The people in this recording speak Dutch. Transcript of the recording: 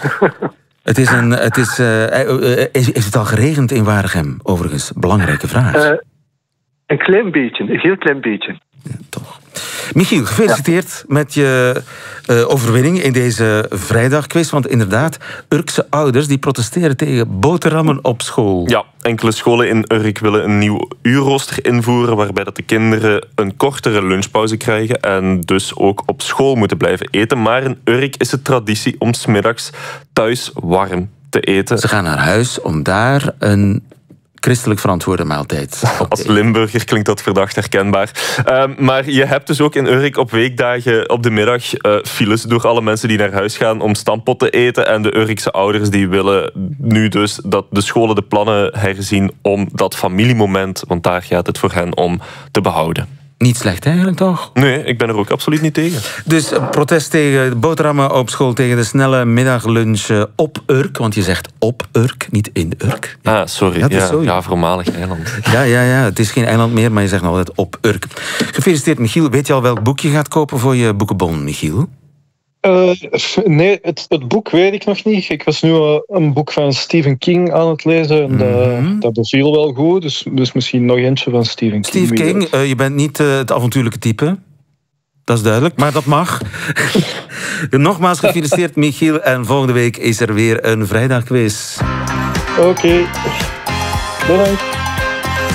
Is het al geregend in Waregem, overigens? Belangrijke vraag. Een klein beetje, een heel klein beetje. Ja, toch. Michiel, gefeliciteerd met je overwinning in deze vrijdagquiz. Want inderdaad, Urkse ouders die protesteren tegen boterhammen op school. Ja, enkele scholen in Urk willen een nieuw uurrooster invoeren waarbij dat de kinderen een kortere lunchpauze krijgen en dus ook op school moeten blijven eten. Maar in Urk is het traditie om 's middags thuis warm te eten. Ze gaan naar huis om daar een christelijk verantwoorde maaltijd. Als Limburger klinkt dat verdacht herkenbaar. Maar je hebt dus ook in Urk op weekdagen op de middag files door alle mensen die naar huis gaan om stampot te eten. En de Urkse ouders die willen nu dus dat de scholen de plannen herzien om dat familiemoment, want daar gaat het voor hen om, te behouden. Niet slecht eigenlijk, toch? Nee, ik ben er ook absoluut niet tegen. Dus protest tegen de boterhammen op school, tegen de snelle middaglunch op Urk. Want je zegt op Urk, niet in Urk. Ja. Ah, sorry. Ja, voormalig eiland. Ja, het is geen eiland meer, maar je zegt nog altijd op Urk. Gefeliciteerd, Michiel. Weet je al welk boek je gaat kopen voor je boekenbon, Michiel? Nee, het boek weet ik nog niet. Ik was nu een boek van Stephen King aan het lezen. En dat beviel wel goed. Dus misschien nog eentje van Stephen King. Stephen King, je bent niet het avontuurlijke type. Dat is duidelijk, maar dat mag. Nogmaals gefeliciteerd, Michiel. En volgende week is er weer een vrijdagquiz. Oké. Bedankt.